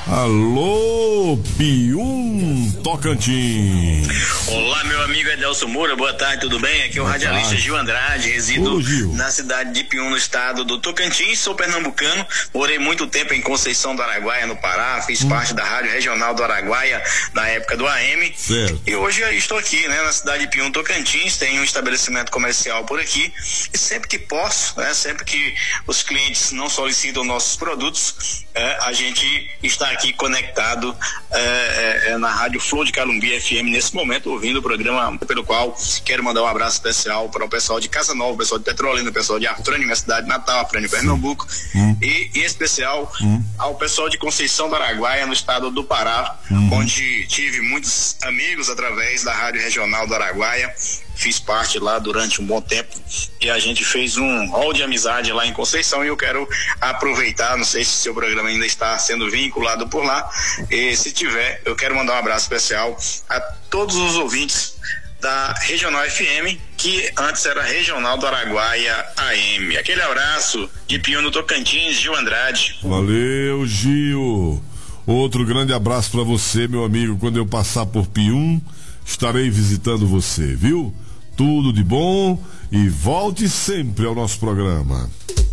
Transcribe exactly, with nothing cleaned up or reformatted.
Alô, Pium Tocantins. Olá, meu amigo Edelson Moura, boa tarde, tudo bem? Aqui é o radialista Gil Andrade, resido na cidade de Pium, no estado do Tocantins, sou pernambucano, morei muito tempo em Conceição do Araguaia, no Pará, fiz hum. parte da Rádio Regional do Araguaia na época do A M. Certo. E hoje eu estou aqui, né, na cidade de Pium, Tocantins, tenho um estabelecimento comercial por aqui e sempre que posso, né, sempre que os clientes não solicitam nossos produtos, é, a gente está aqui conectado é, é, na Rádio Flor de Calumbi F M nesse momento, ouvindo o programa, pelo qual quero mandar um abraço especial para o pessoal de Casa Nova, o pessoal de Petrolina, o pessoal de Artrânio, minha cidade natal, Artrânio, Pernambuco, hum. e em especial hum. ao pessoal de Conceição do Araguaia, no estado do Pará, hum. onde tive muitos amigos através da Rádio Regional do Araguaia. Fiz parte lá durante um bom tempo e a gente fez um hall de amizade lá em Conceição e eu quero aproveitar, não sei se o seu programa ainda está sendo vinculado por lá, e se tiver, eu quero mandar um abraço especial a todos os ouvintes da Regional F M, que antes era Regional do Araguaia A M. Aquele abraço de Pium no Tocantins, Gil Andrade. Valeu, Gil. Outro grande abraço para você, meu amigo. Quando eu passar por Pium, estarei visitando você, viu? Tudo de bom e volte sempre ao nosso programa.